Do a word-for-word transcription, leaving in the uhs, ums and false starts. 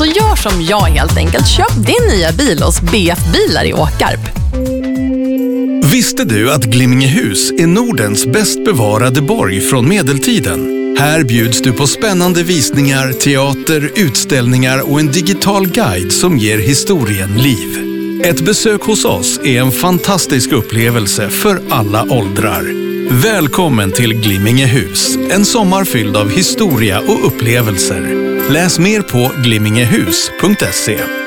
Så gör som jag helt enkelt. Köp din nya bil hos B F Bilar i Åkarp. Visste du att Glimmingehus är Nordens bäst bevarade borg från medeltiden? Här bjuds du på spännande visningar, teater, utställningar och en digital guide som ger historien liv. Ett besök hos oss är en fantastisk upplevelse för alla åldrar. Välkommen till Glimmingehus, en sommar fylld av historia och upplevelser. Läs mer på glimmingehus punkt se.